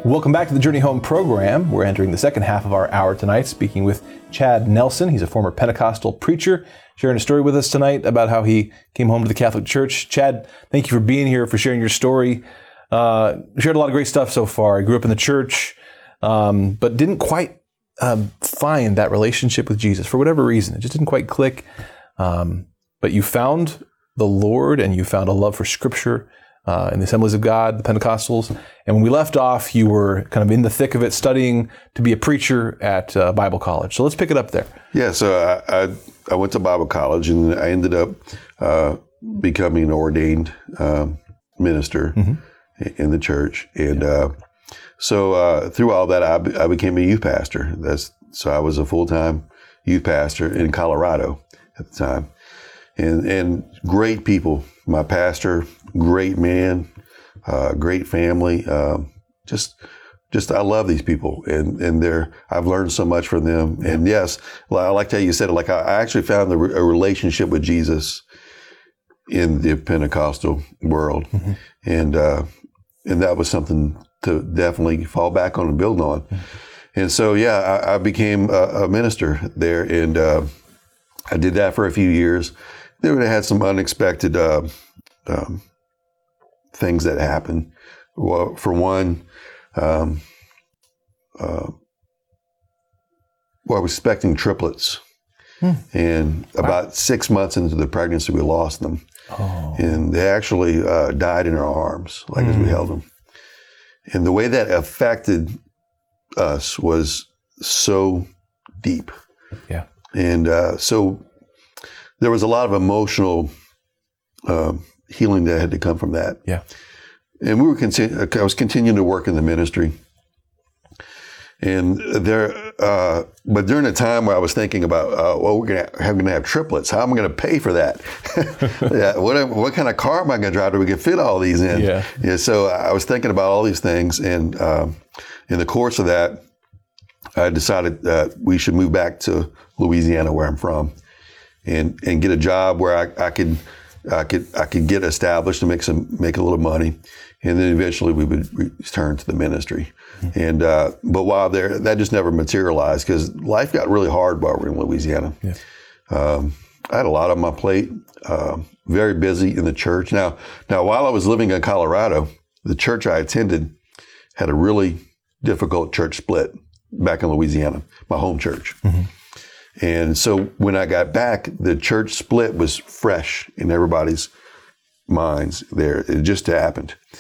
Welcome back to the Journey Home program. We're entering the second half of our hour tonight, speaking with Chad Nelson. He's a former Pentecostal preacher, sharing a story with us tonight about how he came home to the Catholic Church. Chad, thank you for being here, for sharing your story. You shared a lot of great stuff so far. I grew up in the church, but didn't quite find that relationship with Jesus for whatever reason. It just didn't quite click. But you found the Lord, and you found a love for Scripture in the Assemblies of God, the Pentecostals. And when we left off, you were kind of in the thick of it, studying to be a preacher at Bible college. So let's pick it up there. Yeah, so I went to Bible college, and I ended up becoming an ordained minister in the church. And so through all that, I became a youth pastor. So I was a full-time youth pastor in Colorado at the time. And great people. My pastor, great man, great family. Just I love these people, and I've learned so much from them. And yes, I like how you said it. Like I actually found a relationship with Jesus in the Pentecostal world, and that was something to definitely fall back on and build on. And so I became a minister there, and I did that for a few years. Then I had some unexpected things that happened. Well, for one, I was expecting triplets. And about 6 months into the pregnancy, we lost them. Oh. And they actually died in our arms, as we held them. And the way that affected us was so deep. Yeah. And so there was a lot of emotional healing that had to come from that. Yeah. And I was continuing to work in the ministry. And but during the time where I was thinking about, we're going to have triplets. How am I going to pay for that? What kind of car am I going to drive that we can fit all these in? Yeah. So I was thinking about all these things. And in the course of that, I decided that we should move back to Louisiana, where I'm from, and get a job where I could get established and make a little money, and then eventually we would return to the ministry. And but while there, that just never materialized because life got really hard while we were in Louisiana. Yeah. I had a lot on my plate, very busy in the church. Now while I was living in Colorado, the church I attended had a really difficult church split back in Louisiana, my home church. And so when I got back, the church split was fresh in everybody's minds there. It just happened.